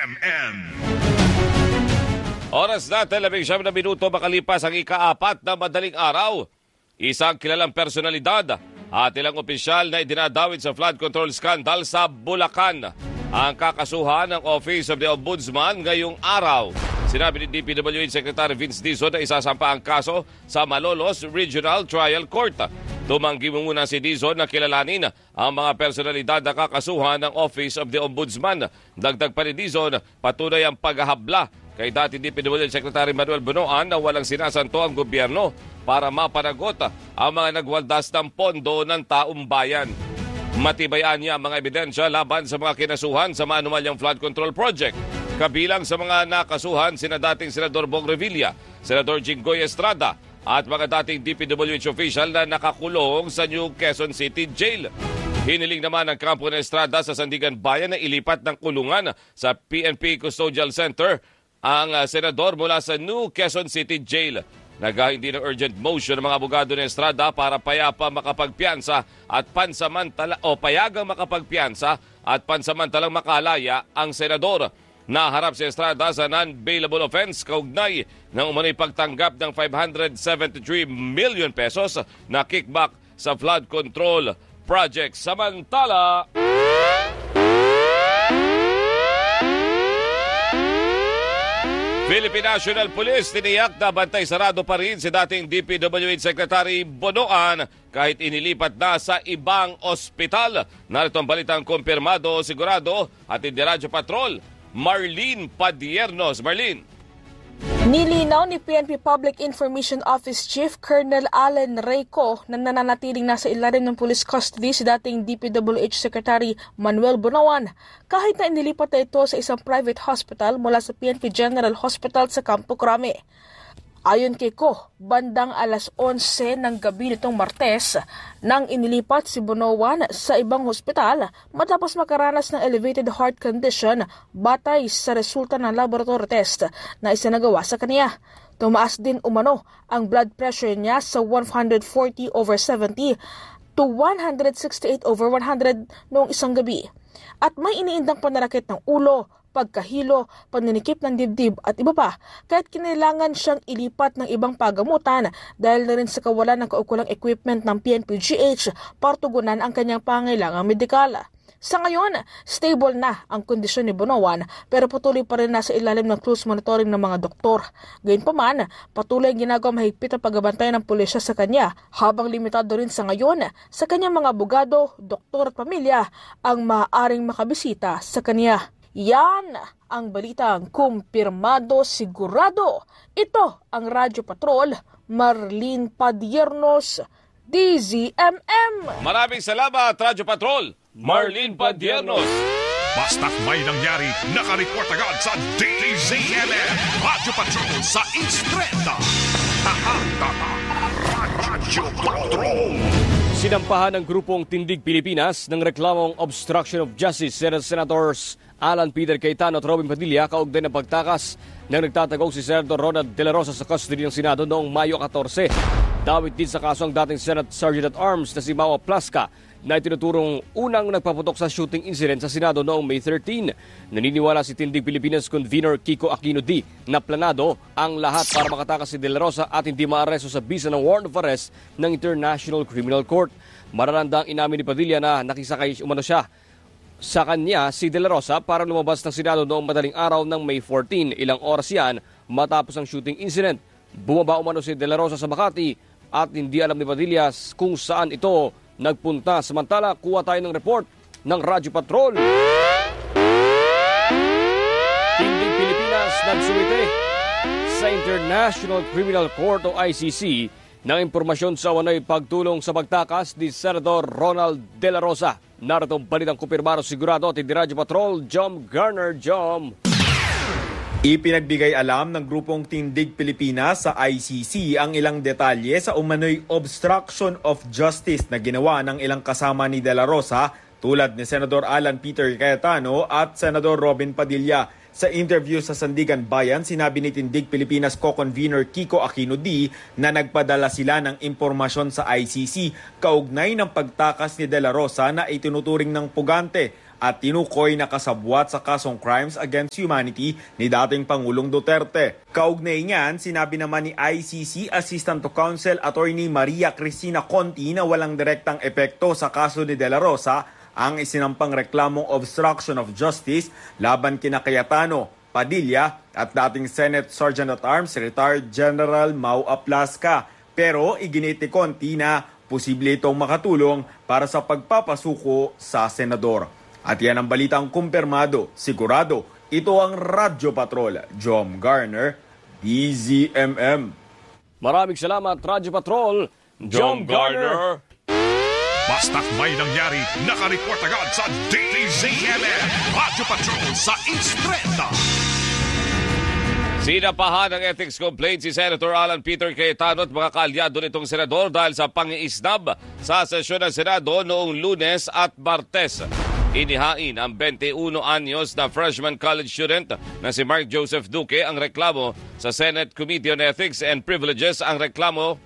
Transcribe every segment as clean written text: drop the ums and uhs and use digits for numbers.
DZMM. Oras natin, 11 na minuto makalipas ang ika-4 na madaling araw. Isang kilalang personalidad at ilang opisyal na idinadawit sa flood control scandal sa Bulacan ang kakasuhan ng Office of the Ombudsman ngayong araw. Sinabi ni DPWH Secretary Vince Dizon na isasampa ang kaso sa Malolos Regional Trial Court. Tumanggi muna si Dizon na kilalanin ang mga personalidad na kakasuhan ng Office of the Ombudsman. Dagdag pa ni Dizon, patuloy ang paghahabla kay dati DPWH Secretary Manuel Bunoan na walang sinasanto ang gobyerno para mapanagot ang mga nagwaldas ng pondo ng taong bayan. Matibayan niya ang mga ebidensya laban sa mga kinasuhan sa maanumalyang flood control project. Kabilang sa mga nakasuhan sina dating Senador Bong Revilla, Senador Jinggoy Estrada at mga dating DPWH official na nakakulong sa New Quezon City Jail. Hiniling naman ng kampo ng Estrada sa Sandigan Bayan na ilipat ng kulungan sa PNP Custodial Center ang senador mula sa New Quezon City Jail. Naghahindi ng urgent motion ng mga abogado ng Estrada para payapa makapagpiyansa at payagang makapagpiyansa at pansamantalang makalaya ang senador. Naharap si Estrada sa non-bailable offense kaugnay ng umano'y pagtanggap ng 573 million pesos na kickback sa flood control project. Samantala, Philippine National Police tiniyak na bantay sarado pa rin si dating DPWH Secretary Bonoan kahit inilipat na sa ibang ospital. Narito ang balitang kumpirmado, sigurado at hindi Radyo Patrol, Marlene Padiernos. Marlene. Nilinaw ni PNP Public Information Office Chief Colonel Allen Reyco na nananatiling nasa ilalim ng police custody si dating DPWH Secretary Manuel Bunoan kahit na inilipat na ito sa isang private hospital mula sa PNP General Hospital sa Campo Crame. Ayon kay Ko, bandang alas 11 ng gabi nitong Martes nang inilipat si Bunoan sa ibang hospital matapos makaranas ng elevated heart condition batay sa resulta ng laboratory test na isinagawa sa kanya. Tumaas din umano ang blood pressure niya sa 140/70 to 168/100 noong isang gabi. At may iniindang pananakit ng ulo, pagkahilo, paninikip ng dibdib at iba pa, kahit kinailangan siyang ilipat ng ibang pagamutan dahil na rin sa kawalan ng kaukulang equipment ng PNPGH para tugunan ang kanyang pangailangang medikal. Sa ngayon, stable na ang kondisyon ni Bunoan pero patuloy pa rin nasa ilalim ng close monitoring ng mga doktor. Gayunpaman, patuloy ang ginagawa mahigpit ang pagbabantay ng pulisya sa kanya habang limitado rin sa ngayon sa kanyang mga abogado, doktor at pamilya ang maaaring makabisita sa kanya. Yan ang balitang kumpirmado sigurado. Ito ang Radyo Patrol, Marlene Padiernos, DZMM. Maraming salamat, Radyo Patrol, Marlene Padiernos. Basta't may nangyari, nakareport agad sa DZMM. Radyo Patrol sa Instreta. Radyo Patrol. Sinampahan ng grupong Tindig Pilipinas ng reklamong obstruction of justice Senators Alan Peter Cayetano at Robin Padilla kaugnay ng pagtakas ng nagtatagong si Senator Ronald De La Rosa sa custody ng Senado noong Mayo 14. Dawit din sa kaso ang dating Senate Sergeant at Arms na si Mawa Plasca na itinuturong unang nagpaputok sa shooting incident sa Senado noong May 13. Naniniwala si Tindig Pilipinas Convener Kiko Aquino D na planado ang lahat para makatakas si De La Rosa at hindi maaresto sa bisa ng warrant of arrest ng International Criminal Court. Maralandang inamin ni Padilla na nakisakay umano siya sa kanya si De La Rosa para lumabas ng Senado noong madaling araw ng May 14. Ilang oras yan matapos ang shooting incident. Bumaba umano si De La Rosa sa Makati at hindi alam ni Padilla kung saan ito nagpunta. Samantala, kuha tayo ng report ng Radyo Patrol. Tindig Pilipinas nagsumite sa International Criminal Court o ICC ng impormasyon sa wanay pagtulong sa pagtakas ni Senador Ronald De La Rosa. Narito ang balitang kumpirmado sigurado at Radyo Patrol, Jom Garner. Jom. Ipinagbigay alam ng grupong Tindig Pilipinas sa ICC ang ilang detalye sa umano'y obstruction of justice na ginawa ng ilang kasama ni De La Rosa tulad ni Senador Alan Peter Cayetano at Senador Robin Padilla. Sa interview sa Sandigan Bayan, sinabi ni Tindig Pilipinas Co-Convener Kiko Aquino D na nagpadala sila ng impormasyon sa ICC kaugnay ng pagtakas ni De La Rosa na itinuturing ng pugante. at tinukoy na kasabwat sa kasong crimes against humanity ni dating Pangulong Duterte. Kaugnay niyan, sinabi naman ni ICC Assistant to Counsel Attorney Maria Cristina Conti na walang direktang epekto sa kaso ni De La Rosa ang isinampang reklamong obstruction of justice laban kina Cayetano, Padilla at dating Senate Sergeant-at-Arms Retired General Mau Aplaska. Pero iginiti Conti na posible itong makatulong para sa pagpapasuko sa senador. At yan ang balitang kumpirmado, sigurado. Ito ang Radyo Patrol. Jom Garner, DZMM. Maraming salamat, Radyo Patrol. Jom Garner. Basta't may nangyari, nakareport agad sa DZMM. Radyo Patrol sa East 30. Sinapahan ng ethics complaint si Senator Alan Peter Cayetano at mga kaalyado nitong senador dahil sa pangiisnab sa sesyon ng Senado noong Lunes at Martes. Inihain ang 21 anyos na freshman college student na si Mark Joseph Duque ang reklamo sa Senate Committee on Ethics and Privileges. Ang reklamo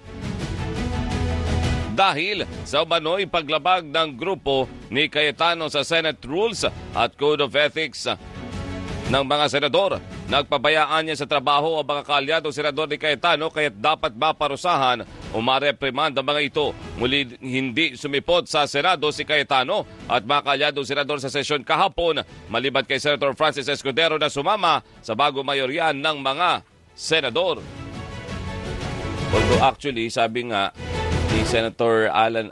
dahil sa umano'y paglabag ng grupo ni Cayetano sa Senate Rules at Code of Ethics ng mga senador. Nagpabayaan niya sa trabaho ang mga kaalyadong senador ni Cayetano kaya't dapat maparusahan o mareprimand ang mga ito. Muli hindi sumipot sa Senado si Cayetano at mga kaalyadong senador sa sesyon kahapon maliban kay Senator Francis Escudero na sumama sa bago mayoryan ng mga senador. Although actually sabi nga ni Senator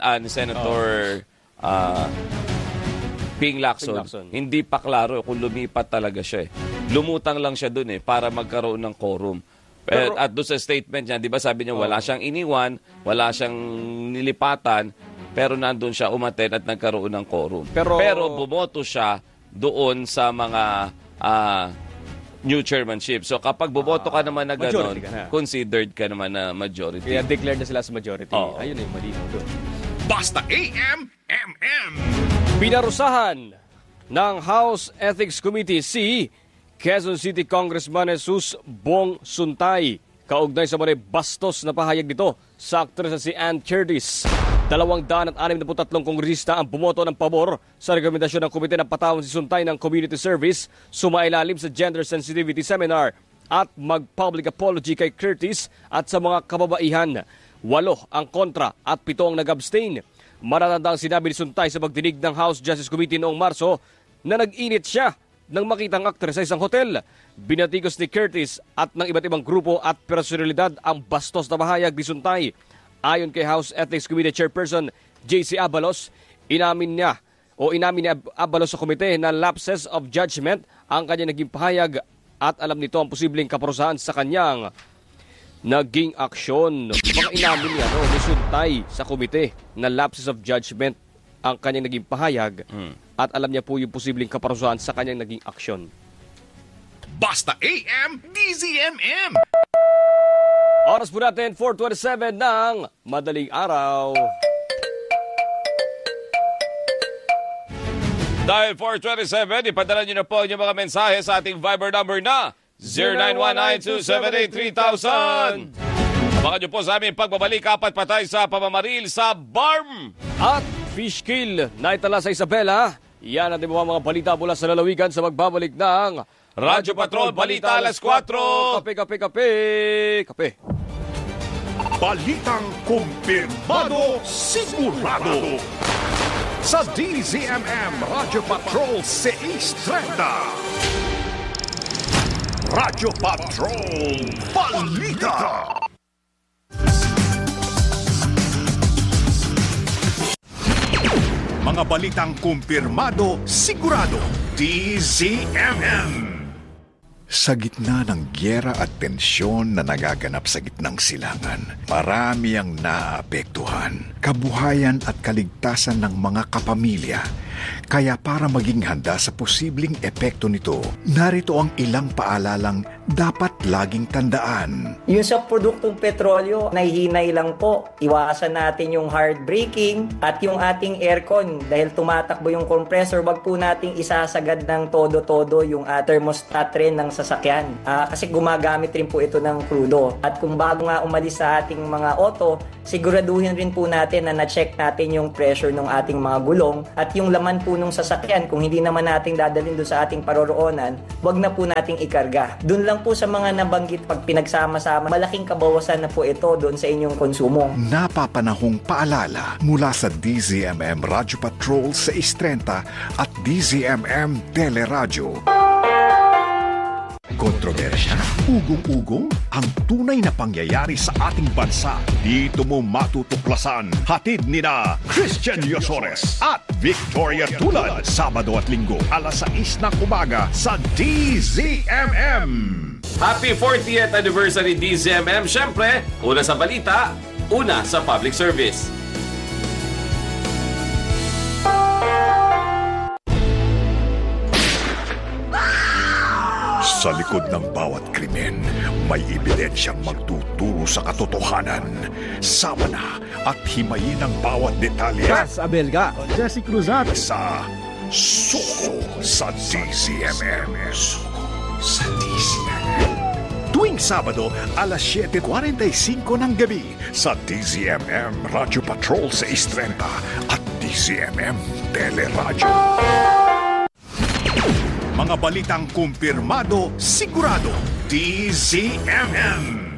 Ping Lacson, hindi pa klaro kung lumipat talaga siya eh. Lumutang lang siya dun eh para magkaroon ng quorum. At doon sa statement niya, di ba sabi niya wala siyang iniwan, wala siyang nilipatan, pero nandun siya umaten at nagkaroon ng quorum. Pero bumoto siya doon sa mga new chairmanship. So kapag bumoto ka naman na gano'n, considered ka naman na majority. Kaya declared na sila sa majority. Ayun ay malinaw doon. Basta AM. Pinarusahan ng House Ethics Committee si Quezon City Congressman Jesus Bong Suntay. Kaugnay sa mga bastos na pahayag nito sa aktres na si Ann Curtis. 263 kongresista ang bumoto ng pabor sa rekomendasyon ng komite na patawan si Suntay ng community service, sumailalim sa gender sensitivity seminar at mag-public apology kay Curtis at sa mga kababaihan. 8 ang kontra at 7 ang nag-abstain. Matatandang sinabi ni Suntay sa pagdinig ng House Justice Committee noong Marso na nag-init siya nang makitang aktres sa isang hotel. Binatikos ni Curtis at ng iba't ibang grupo at personalidad ang bastos na bahayag ni Suntay. Ayon kay House Ethics Committee Chairperson J.C. Abalos, inamin ni Abalos sa komite na lapses of judgment ang kanyang naging pahayag at alam nito ang posibleng kaparusahan sa kanyang naging aksyon. Baka inamin niya ni Suntay sa komite na lapses of judgment ang kanyang naging pahayag at alam niya po yung posibleng kaparusahan sa kanyang naging aksyon. Basta AM, DZMM. Oras po natin, 4:27 ng madaling araw. Dahil 4:27, ipadala niyo na po yung mga mensahe sa ating Viber number na 0919-278-3000. Abangan niyo po sa aming pagbabalik, apat patay sa pamamaril sa BARM. At fish kill na itala sa Isabela. Yan ang mga balita mula sa lalawigan sa magbabalik ng Radyo Patrol Balita alas 4. Kape. Balitang kumpirmado, sigurado. Sa DZMM Radyo Patrol 630. Radyo Patrol Balita. Mga balitang kumpirmado, sigurado. DZMM. Sa gitna ng gyera at tensyon na nagaganap sa gitnang silangan, marami ang naapektuhan, kabuhayan at kaligtasan ng mga kapamilya. Kaya para maging handa sa posibleng epekto nito, narito ang ilang paalalang dapat laging tandaan. Yung sa produktong petrolyo, nahihinay lang po. Iwasan natin yung hard braking at yung ating aircon. Dahil tumatakbo yung compressor, wag po nating isasagad ng todo-todo yung thermostat rin ng sasakyan. Kasi gumagamit rin po ito ng krudo. At kung bago nga umalis sa ating mga auto, siguraduhin rin po natin na na-check natin yung pressure ng ating mga gulong at yung laman po ng sasakyan. Kung hindi naman natin dadalhin doon sa ating paroroonan, wag na po nating ikarga. Doon lang po sa mga nabanggit, pag pinagsama-sama, malaking kabawasan na po ito doon sa inyong konsumo. Napapanahong paalala mula sa DZMM Radyo Patrol sa 630 at DZMM Teleradyo. Kontrobersya, ugong-ugong, ang tunay na pangyayari sa ating bansa. Dito mo matutuklasan. Hatid nina Christian Yosores at Victoria Tulad. Sabado at Linggo, alas 6 ng umaga sa DZMM. Happy 40th anniversary DZMM. Siyempre, una sa balita, una sa public service. Sa likod ng bawat krimen, may ebidensyang magtuturo sa katotohanan. Sama na at himayin ang bawat detalye. Ras Abelga, Jesse Cruzat. Sa Suko sa DZMM. Suko sa DZMM. Tuwing Sabado, alas 7:45 ng gabi sa DZMM Radyo Patrol sa 630 at DZMM Teleradyo. Mga balitang kumpirmado, sigurado, DZMM.